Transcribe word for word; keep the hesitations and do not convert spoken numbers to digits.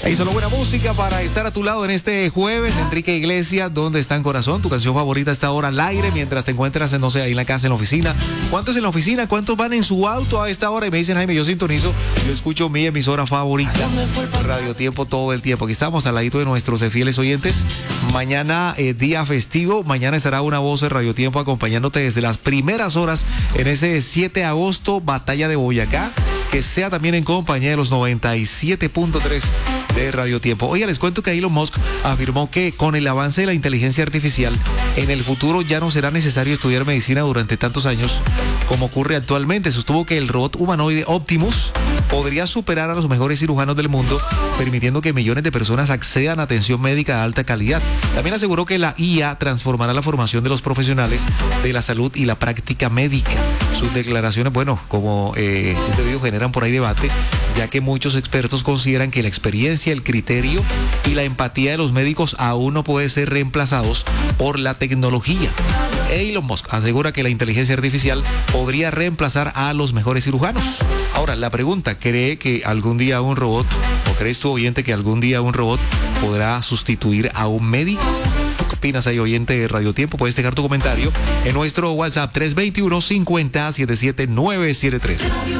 Ahí solo buena música para estar a tu lado en este jueves. Enrique Iglesias, ¿dónde está en corazón? Tu canción favorita está ahora al aire mientras te encuentras, en, no sé, ahí en la casa, en la oficina. ¿Cuántos en la oficina? ¿Cuántos van en su auto a esta hora? Y me dicen, Jaime, yo sintonizo, yo escucho mi emisora favorita, Radio Tiempo, todo el tiempo. Aquí estamos al ladito de nuestros fieles oyentes. Mañana, eh, día festivo. Mañana estará una voz de Radio Tiempo acompañándote desde las primeras horas en ese siete de agosto, Batalla de Boyacá. Que sea también en compañía de los noventa y siete punto tres de Radio Tiempo. Oiga, les cuento que Elon Musk afirmó que con el avance de la inteligencia artificial, en el futuro ya no será necesario estudiar medicina durante tantos años como ocurre actualmente. Sostuvo que el robot humanoide Optimus podría superar a los mejores cirujanos del mundo, permitiendo que millones de personas accedan a atención médica de alta calidad. También aseguró que la I A transformará la formación de los profesionales de la salud y la práctica médica. Sus declaraciones, bueno, como eh, este video generan por ahí debate, ya que muchos expertos consideran que la experiencia, el criterio y la empatía de los médicos aún no pueden ser reemplazados por la tecnología. Elon Musk asegura que la inteligencia artificial podría reemplazar a los mejores cirujanos. Ahora, la pregunta, ¿cree que algún día un robot, o crees tú, oyente, que algún día un robot podrá sustituir a un médico? ¿Qué opinas ahí, oyente de Radio Tiempo? Puedes dejar tu comentario en nuestro WhatsApp tres dos uno, cincuenta, setenta y siete, novecientos setenta y tres.